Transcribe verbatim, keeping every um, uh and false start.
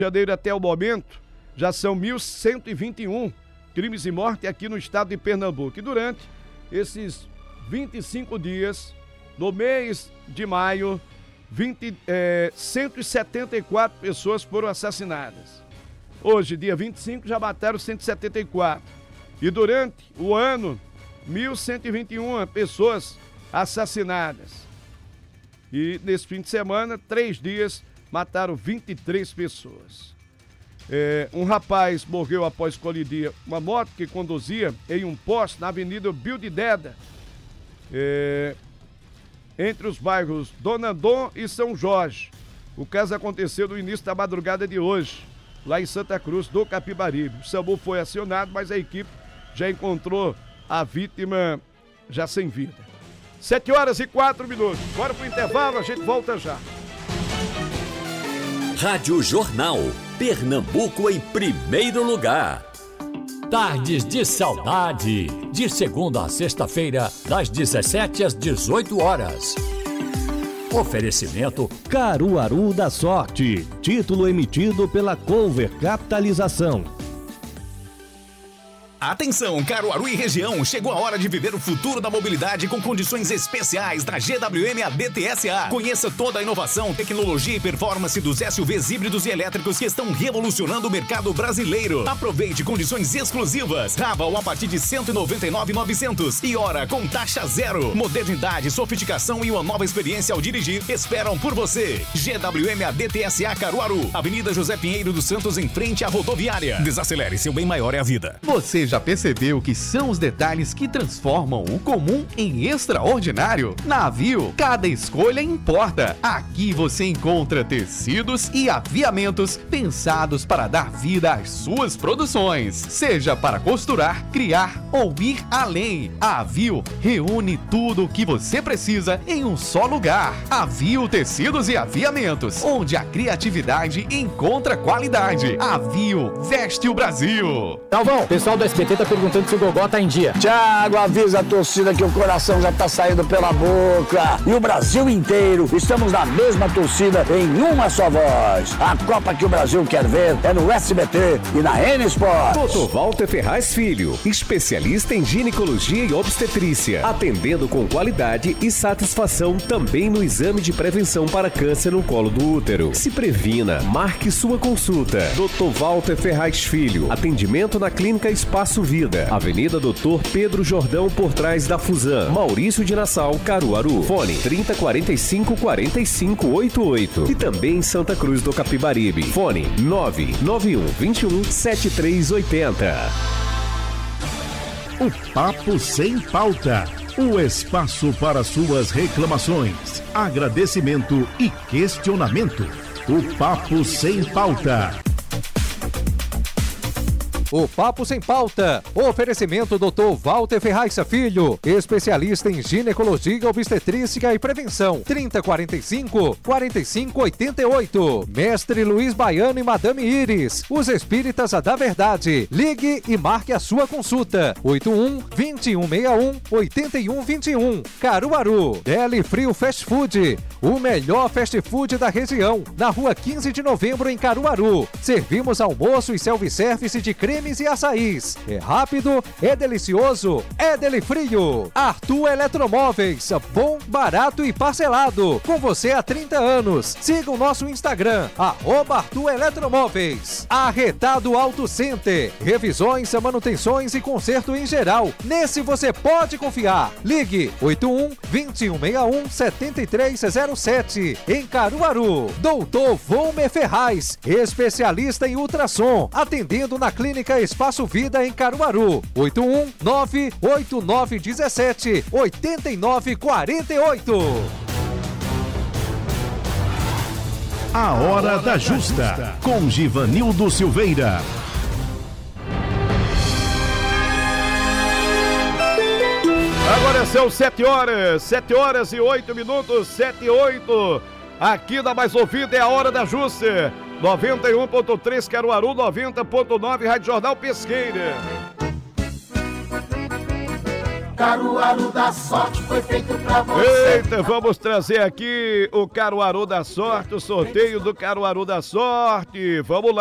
de janeiro até o momento, já são mil cento e vinte e um crimes e morte aqui no estado de Pernambuco. E durante esses vinte e cinco dias, no mês de maio, vinte, é, cento e setenta e quatro pessoas foram assassinadas. Hoje, dia vinte e cinco, já mataram cento e setenta e quatro. E durante o ano, mil cento e vinte e uma pessoas assassinadas. E nesse fim de semana, três dias, mataram vinte e três pessoas. É, um rapaz morreu após colidir uma moto que conduzia em um poste na Avenida Bildededa, é, entre os bairros Dona Andon e São Jorge. O caso aconteceu no início da madrugada de hoje, lá em Santa Cruz do Capibaribe. O SAMU foi acionado, mas a equipe já encontrou a vítima já sem vida. Sete horas e quatro minutos. Bora pro intervalo, a gente volta já. Rádio Jornal, Pernambuco em primeiro lugar. Tardes de Saudade, de segunda a sexta-feira, das dezessete às dezoito horas. Oferecimento Caruaru da Sorte, título emitido pela Cover Capitalização. Atenção, Caruaru e região, chegou a hora de viver o futuro da mobilidade com condições especiais da G W M A D T S A. Conheça toda a inovação, tecnologia e performance dos S U Vs híbridos e elétricos que estão revolucionando o mercado brasileiro. Aproveite condições exclusivas. Raval a partir de cento e noventa e nove mil e novecentos e hora com taxa zero. Modernidade, sofisticação e uma nova experiência ao dirigir esperam por você. G W M A D T S A Caruaru, Avenida José Pinheiro dos Santos, em frente à rodoviária. Desacelere, seu bem maior é a vida. Você já percebeu que são os detalhes que transformam o comum em extraordinário? Na Avio, cada escolha importa. Aqui você encontra tecidos e aviamentos pensados para dar vida às suas produções, seja para costurar, criar ou ir além. A Avio reúne tudo o que você precisa em um só lugar. Avio Tecidos e Aviamentos, onde a criatividade encontra qualidade. Avio veste o Brasil. Galvão, pessoal do S B T tá perguntando se o Gogó tá em dia. Thiago, avisa a torcida que o coração já tá saindo pela boca. E o Brasil inteiro, estamos na mesma torcida em uma só voz. A Copa que o Brasil quer ver é no S B T e na N Sport. doutor Walter Ferraz Filho, especialista em ginecologia e obstetrícia, atendendo com qualidade e satisfação também no exame de prevenção para câncer no colo do útero. Se previna, marque sua consulta. doutor Walter Ferraz Filho, atendimento na Clínica Espaço Vida, Avenida doutor Pedro Jordão, por trás da Fusan, Maurício de Nassau, Caruaru. Fone trinta, quarenta e cinco, quarenta e cinco, oitenta e oito. E também em Santa Cruz do Capibaribe. Fone nove nove um, vinte e um, setenta e três oitenta. O Papo Sem Pauta. O espaço para suas reclamações, agradecimento e questionamento. O Papo Sem Pauta. O Papo Sem Pauta. Oferecimento doutor Walter Ferraz Filho, especialista em ginecologia, obstetrícia e prevenção. trinta, quarenta e cinco, quarenta e cinco, oitenta e oito. Mestre Luiz Baiano e Madame Iris, os espíritas da verdade. Ligue e marque a sua consulta. oito um, vinte e um, sessenta e um, oitenta e um, vinte e um. Caruaru. Deli Frio Fast Food, o melhor fast food da região. Na rua quinze de novembro, em Caruaru. Servimos almoço e self-service de creme e açaís. É rápido, é delicioso, é Deli Frio. Arthur Eletromóveis, bom, barato e parcelado. Com você há trinta anos. Siga o nosso Instagram, arroba Arthur Eletromóveis. Arretado Auto Center, revisões, manutenções e conserto em geral. Nesse você pode confiar. Ligue oito um, vinte e um, sessenta e um, setenta e três zero sete. Em Caruaru. doutor Volmer Ferraz, especialista em ultrassom, atendendo na Clínica Espaço Vida, em Caruaru. oito um, nove oito nove um sete, oito nove quatro oito. A Hora da Justa, com Givanildo Silveira. Agora são sete horas, sete horas e oito minutos, sete e oito. Aqui da Mais Ouvida é a Hora da Justa. noventa e um ponto três Caruaru, noventa ponto nove Rádio Jornal Pesqueira. Caruaru da Sorte foi feito pra você. Eita, vamos trazer aqui o Caruaru da Sorte, o sorteio do Caruaru da Sorte. Vamos lá.